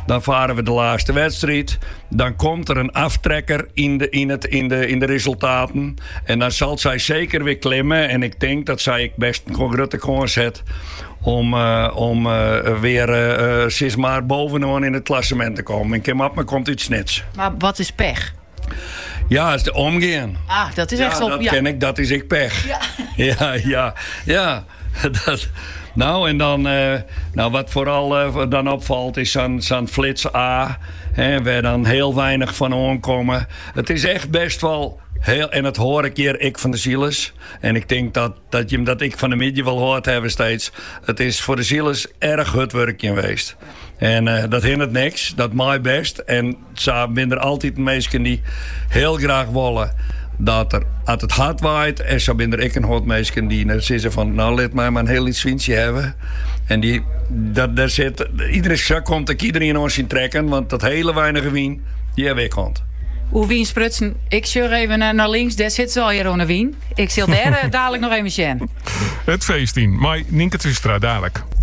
Dan varen we de laatste wedstrijd. Dan komt er een aftrekker in de resultaten. En dan zal zij zeker weer klimmen. En ik denk dat zij best een grote kans heeft om weer sinds maar bovenaan in het klassement te komen. En Kim Apma komt uit Snits. Maar wat is pech? Ja, is de omgaan. Ah, dat is echt zo. Dat ken ik, dat is ik pech. Ja. Nou, en dan, wat vooral dan opvalt is zo'n flits A, waar dan heel weinig van aankomen. Het is echt best wel heel, en dat hoor ik hier, ik van de Zielers. En ik denk dat ik van de midden wel hoort hebben steeds. Het is voor de Zielers erg hard werkje geweest. En dat hindert niks, dat maakt best. En ze zijn er altijd mensen die heel graag willen dat er als het hard waait. En zo ben er ik een hot mensen die zeggen van, nou laat mij maar een heel iets vriendje hebben. En daar zit, iedere zak komt er iedereen ons in trekken, want dat hele weinige wien, die heb ik hand. Hoe wien sprutsen? Ik zeur even naar links, daar zit ze al hier onder wien. Ik zal daar dadelijk nog even zien. Het feest in, maar Nienke Twistra dadelijk.